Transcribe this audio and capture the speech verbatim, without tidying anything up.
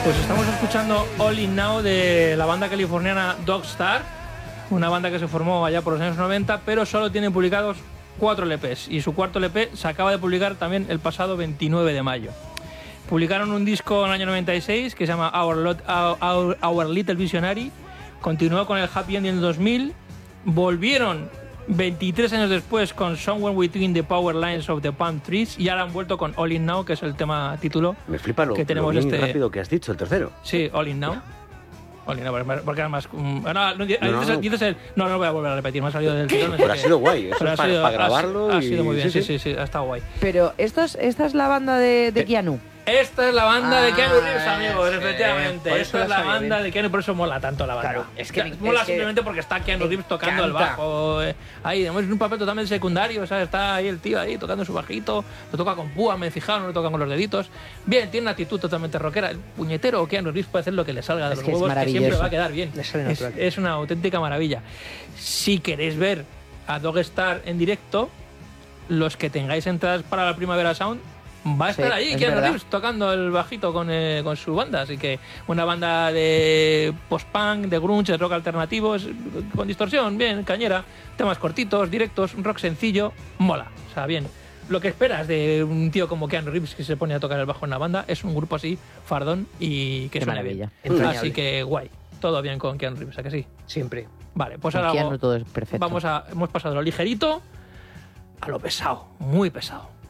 Pues estamos escuchando All In Now de la banda californiana Dogstar, una banda que se formó allá por los años noventa, pero solo tienen publicados cuatro L Pes y su cuarto L P se acaba de publicar también el pasado veintinueve de mayo. Publicaron un disco en el año noventa y seis que se llama Our, Lot, Our, Our Little Visionary, continuó con el Happy End en el dos mil, volvieron veintitrés años después con Somewhere Between the Power Lines of the Palm Trees y ahora han vuelto con All In Now, que es el tema título. Me flipa lo, que tenemos lo bien este... rápido que has dicho, el tercero. Sí, All In Now. All In Now, porque además... Um, no, no, no, dices, no, no. dices el, no, no voy a volver a repetir, me ha salido del tirón. Pero ha sido guay, eso es para, sido, para grabarlo. Ha, y... ha sido muy bien, sí, sí, sí, sí, sí, ha estado guay. Pero esto es, esta es la banda de, de Keanu. Esta es la banda ah, de Keanu Reeves, amigos, sí, efectivamente. Esta es la banda de Keanu, por eso mola tanto la banda. Claro, es que o sea, me, mola es simplemente que porque está Keanu Reeves tocando encanta. el bajo. Eh, ahí, además es un papel totalmente secundario, ¿sabes? Está ahí el tío ahí tocando su bajito, lo toca con púa, me he fijado, no lo toca con los deditos. Bien, tiene una actitud totalmente rockera. El puñetero Keanu Reeves puede hacer lo que le salga de Es los que es huevos, que siempre maravilloso. va a quedar bien. Es, es una auténtica maravilla. Si queréis ver a Dogstar en directo, los que tengáis entradas para la Primavera Sound, va a estar Sí, allí es Keanu verdad. Reeves tocando el bajito con, eh, con su banda, así que una banda de post-punk, de grunge, de rock alternativo, es- con distorsión, bien, cañera, temas cortitos, directos, un rock sencillo, mola, o sea, bien. Lo que esperas de un tío como Keanu Reeves que se pone a tocar el bajo en la banda es un grupo así, fardón, y que Qué suene maravilla. bien. Entrañable. Así que guay, todo bien con Keanu Reeves, ¿a que sí? Siempre. Vale, pues Con ahora Keanu vamos- todo es perfecto. vamos a, hemos pasado de lo ligerito a lo pesado, muy pesado.